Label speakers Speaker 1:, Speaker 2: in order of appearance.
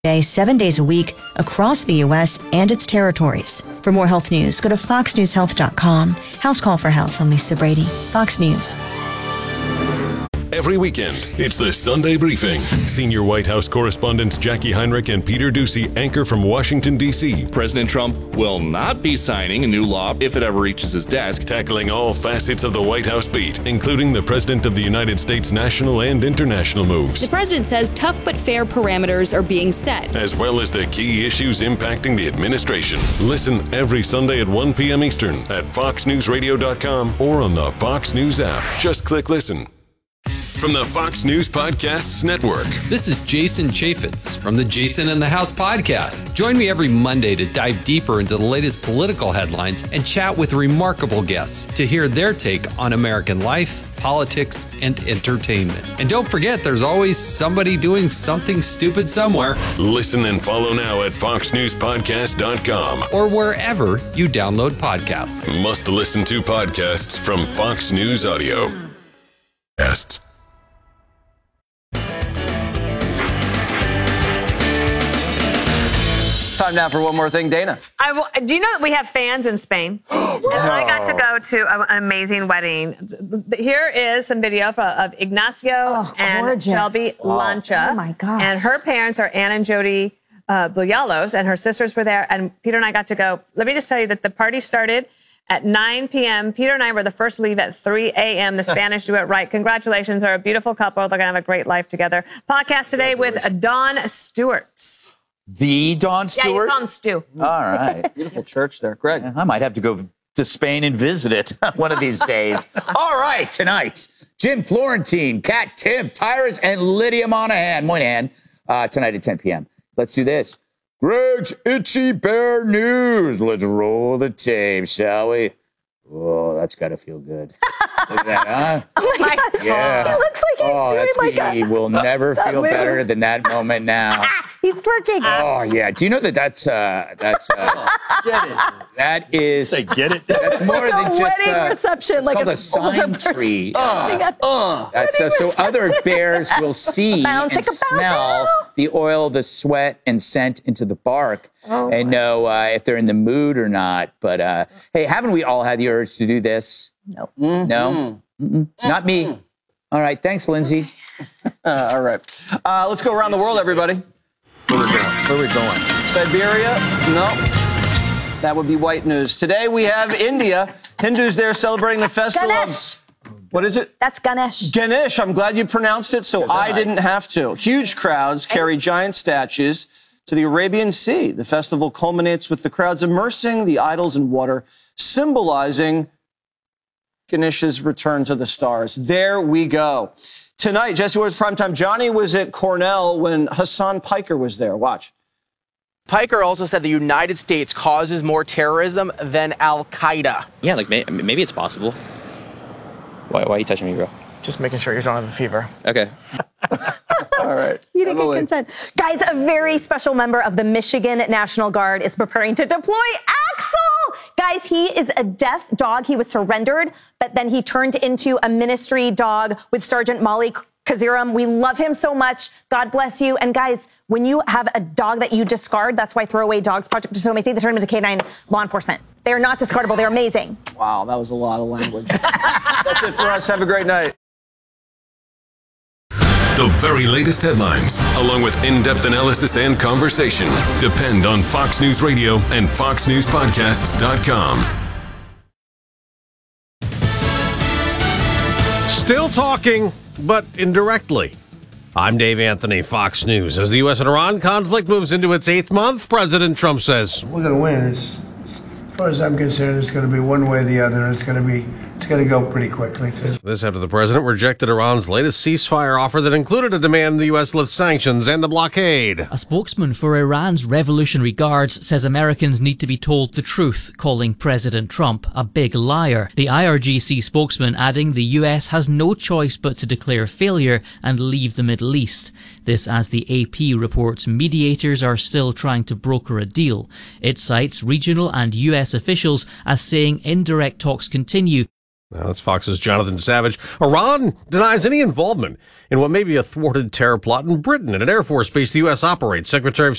Speaker 1: day, 7 days a week, across the U.S. and its territories. For more health news, go to foxnewshealth.com. House Call for Health. I'm Lisa Brady, Fox News.
Speaker 2: Every weekend, it's the Sunday Briefing. Senior White House correspondents Jackie Heinrich and Peter Doocy anchor from Washington, D.C.
Speaker 3: President Trump will not be signing a new law if it ever reaches his desk.
Speaker 2: Tackling all facets of the White House beat, including the President of the United States national and international moves.
Speaker 4: The president says tough but fair parameters are being set,
Speaker 2: as well as the key issues impacting the administration. Listen every Sunday at 1 p.m. Eastern at foxnewsradio.com or on the Fox News app. Just click listen. From the Fox News Podcasts Network.
Speaker 5: This is Jason Chaffetz from the Jason in the House podcast. Join me every Monday to dive deeper into the latest political headlines and chat with remarkable guests to hear their take on American life, politics, and entertainment. And don't forget, there's always somebody doing something stupid somewhere.
Speaker 2: Listen and follow now at foxnewspodcast.com
Speaker 5: or wherever you download podcasts.
Speaker 2: Must listen to podcasts from Fox News Audio. It's
Speaker 6: time now for one more thing, Dana.
Speaker 7: Do you know that we have fans in Spain? And I got to go to an amazing wedding. Here is some video of Ignacio and Shelby Lancha.
Speaker 8: Oh, my gosh.
Speaker 7: And her parents are Ann and Jody Buyalos, and her sisters were there. And Peter and I got to go. Let me just tell you that the party started at 9 p.m. Peter and I were the first to leave at 3 a.m. The Spanish do it right. Congratulations. They're a beautiful couple. They're going to have a great life together. Podcast today with Don Stewart.
Speaker 6: The Don Stewart?
Speaker 7: Yeah, you call him Stu.
Speaker 6: All right. Beautiful church there. Greg. I might have to go to Spain and visit it one of these days. All right, tonight, Jim Florentine, Kat Timm, Tyrus, and Lydia Monahan. Tonight at 10 p.m. Let's do this. Greg's Itchy Bear News. Let's roll the tape, shall we? Oh, that's got to feel good. Look at that, huh?
Speaker 8: Oh, my gosh.
Speaker 6: Yeah.
Speaker 8: He looks like he's doing
Speaker 6: he will never feel better than that moment now.
Speaker 8: He's twerking.
Speaker 6: Oh, yeah. Do you know that's
Speaker 9: get it.
Speaker 6: That is...
Speaker 9: Say, get it?
Speaker 6: That's more
Speaker 8: like
Speaker 6: than
Speaker 8: a
Speaker 6: just...
Speaker 8: wedding reception, like
Speaker 6: called a sign tree. That's so other bears will see and smell the oil, the sweat, and scent into the bark and know if they're in the mood or not. But, hey, haven't we all had the urge to do this?
Speaker 8: No.
Speaker 6: No? Not me. All right. Thanks, Lindsay.
Speaker 9: All right. Let's go around the world, everybody.
Speaker 6: Where are we going?
Speaker 9: Siberia? No. That would be white news. Today we have India. Hindus there celebrating the festival
Speaker 8: Ganesh.
Speaker 9: What is it?
Speaker 8: That's Ganesh.
Speaker 9: Ganesh. I'm glad you pronounced it, so I didn't have to. Huge crowds carry giant statues to the Arabian Sea. The festival culminates with the crowds immersing the idols in water, symbolizing Ganesh's return to the stars. There we go. Tonight, Jesse Watters Primetime. Johnny was at Cornell when Hassan Piker was there. Watch.
Speaker 10: Piker also said the United States causes more terrorism than Al-Qaeda.
Speaker 11: Yeah, like maybe it's possible. Why are you touching me, bro?
Speaker 10: Just making sure you don't have a fever.
Speaker 11: Okay.
Speaker 9: All right.
Speaker 8: You didn't get consent. Guys, a very special member of the Michigan National Guard is preparing to deploy Axel. Guys, he is a deaf dog. He was surrendered, but then he turned into a ministry dog with Sergeant Molly Kaziram. We love him so much. God bless you. And guys, when you have a dog that you discard, that's why Throwaway Dogs Project is so amazing. They turn him into K9 law enforcement. They are not discardable. They're amazing.
Speaker 9: Wow, that was a lot of language. That's it for us. Have a great night.
Speaker 2: The very latest headlines, along with in-depth analysis and conversation, depend on Fox News Radio and foxnewspodcasts.com.
Speaker 12: Still talking, but indirectly. I'm Dave Anthony, Fox News. As the U.S. and Iran conflict moves into its 8th month, President Trump says,
Speaker 13: we're going to win. As far as I'm concerned, it's going to be one way or the other. It's going to go pretty quickly, too.
Speaker 12: This after the president rejected Iran's latest ceasefire offer that included a demand the U.S. lift sanctions and the blockade.
Speaker 14: A spokesman for Iran's Revolutionary Guards says Americans need to be told the truth, calling President Trump a big liar. The IRGC spokesman adding the U.S. has no choice but to declare failure and leave the Middle East. This as the AP reports mediators are still trying to broker a deal. It cites regional and U.S. officials as saying indirect talks continue,
Speaker 12: Now, that's Fox's Jonathan Savage. Iran denies any involvement in what may be a thwarted terror plot in Britain at an Air Force base the U.S. operates. Secretary of